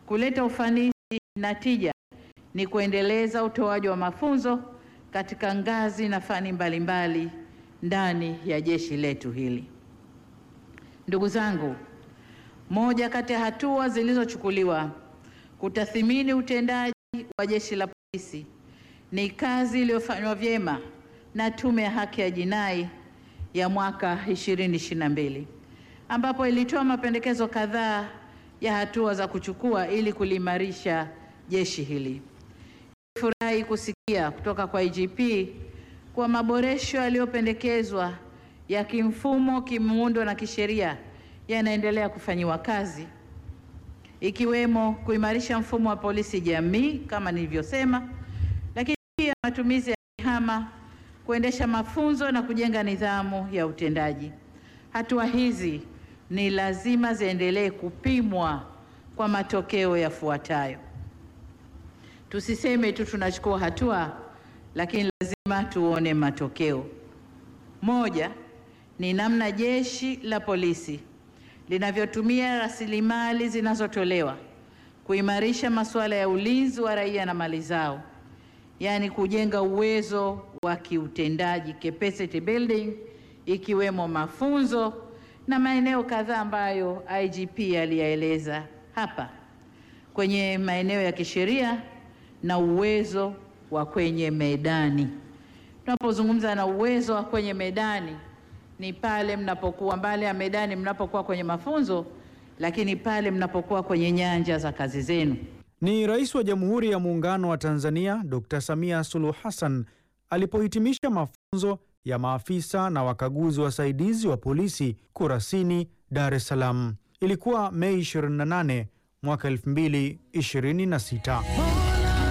Kuleta ufanisi na tija ni kuendeleza utoaji wa mafunzo katika ngazi na fani mbalimbali ndani ya jeshi letu hili. Ndugu zangu, moja kati ya hatua zilizochukuliwa kutathmini utendaji wa jeshi la polisi ni kazi iliyofanywa vyema na Tume ya Haki ya Jinai ya mwaka 2022 ambapo ilitoa mapendekezo kadhaa ya hatua za kuchukua ili kuliimarisha jeshi hili. Furahi kusikia kutoka kwa IGP kwa maboresho yaliyopendekezwa ya kimfumo, kimuundo na kisheria yanaendelea kufanyiwa kazi, ikiwemo kuimarisha mfumo wa polisi jamii kama nilivyosema, lakini pia matumizi ya tehama, kuendesha mafunzo na kujenga nidhamu ya utendaji. Hatua hizi ni lazima ziendelee kupimwa kwa matokeo yafuatayo. Tusiseme tu tunachukua hatua, lakini lazima tuone matokeo. Moja ni namna jeshi la polisi linavyotumia rasilimali zinazotolewa kuimarisha masuala ya ulinzi wa raia na mali zao, yaani kujenga uwezo wa kiutendaji, capacity building, ikiwemo mafunzo na maeneo kadhaa ambayo IGP aliyaeleza hapa, kwenye maeneo ya kisheria na uwezo wa kwenye medani. Tunapozungumza na uwezo wa kwenye medani ni pale mnapokuwa mbali ya medani, mnapokuwa kwenye mafunzo, lakini pale mnapokuwa kwenye nyanja za kazi zenu. Ni Rais wa Jamhuri ya Muungano wa Tanzania Dr. Samia Suluhu Hassan alipohitimisha mafunzo ya maafisa na wakaguzi wasaidizi wa polisi Kurasini, Dar es Salaam. Ilikuwa Mei 28 mwaka 2026.